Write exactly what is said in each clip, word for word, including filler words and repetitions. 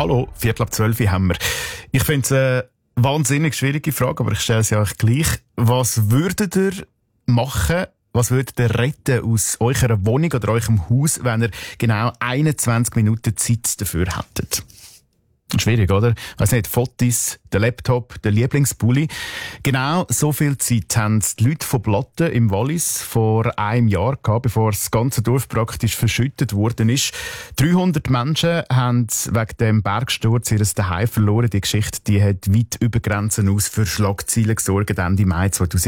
Hallo, Viertel ab zwölf haben wir. Ich finde es eine wahnsinnig schwierige Frage, aber ich stelle sie euch gleich. Was würdet ihr machen, was würdet ihr retten aus eurer Wohnung oder eurem Haus, wenn ihr genau einundzwanzig Minuten Zeit dafür hättet? Schwierig, oder? Ich weiss nicht, Fotos, der Laptop, der Lieblingspulli. Genau so viel Zeit haben die Leute von Blatten im Wallis vor einem Jahr gehabt, bevor das ganze Dorf praktisch verschüttet worden ist. dreihundert Menschen haben wegen dem Bergsturz ihr Zuhause verloren. Die Geschichte, die hat weit über Grenzen aus für Schlagzeilen gesorgt, Ende Mai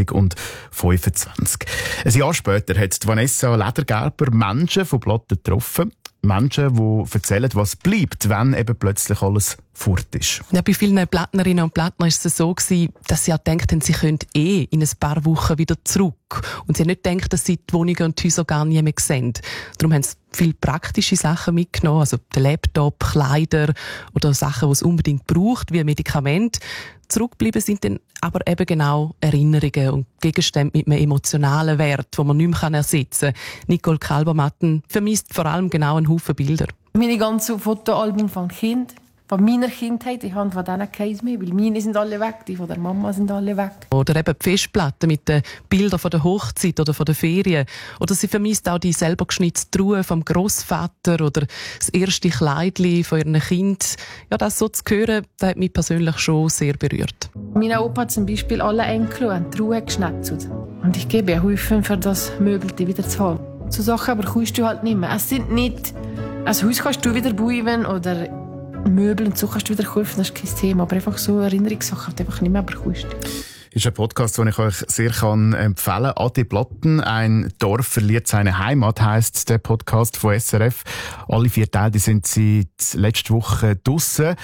zweitausendfünfundzwanzig. Ein Jahr später hat Vanessa Ledergerber Menschen von Blatten getroffen. Menschen, die erzählen, was bleibt, wenn eben plötzlich alles fort ist. Ja, bei vielen Plattnerinnen und Plattner war es so gewesen, dass sie auch gedacht haben, sie können eh in ein paar Wochen wieder zurück. Und sie haben nicht gedacht, dass sie die Wohnungen und die Häuser gar nie mehr sehen. Darum haben sie viele praktische Sachen mitgenommen, also den Laptop, Kleider oder Sachen, die es unbedingt braucht, wie Medikamente. Zurückgeblieben sind dann aber eben genau Erinnerungen und Gegenstände mit einem emotionalen Wert, den man nicht mehr ersetzen kann. Nicole Kalbermatten vermisst vor allem genau einen Haufen Bilder. Meine ganzen Fotoalben von Kind, von meiner Kindheit, ich habe von denen keins mehr, weil meine sind alle weg, die von der Mama sind alle weg. Oder eben die Festplatten mit den Bildern von der Hochzeit oder von der Ferien. Oder sie vermisst auch die selber geschnitzte Truhe vom Grossvater oder das erste Kleidchen von ihrem Kind. Ja, das so zu hören, das hat mich persönlich schon sehr berührt. Mein Opa hat zum Beispiel alle Enkel und die Truhe geschnetzelt. Und ich gebe Hilfe, für das Mögelte wieder zu holen. So Sachen aber kannst du halt nicht mehr. Es sind nicht... Ein Haus kannst du wieder bauen oder Möbel und so kannst du wieder kaufen, das ist kein Thema. Aber einfach so Erinnerungssachen, die einfach nicht mehr bekommst. Ist ein Podcast, den ich euch sehr kann empfehlen kann. Adi Blatten, ein Dorf verliert seine Heimat, heisst der Podcast von S R F. Alle vier Teile die sind seit letzter Woche draussen.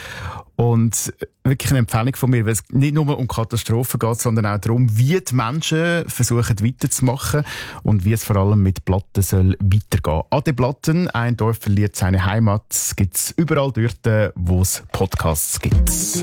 Und wirklich eine Empfehlung von mir, weil es nicht nur um Katastrophen geht, sondern auch darum, wie die Menschen versuchen weiterzumachen und wie es vor allem mit Blatten soll weitergehen. Adi Blatten, ein Dorf verliert seine Heimat, gibt es überall dort, wo es Podcasts gibt.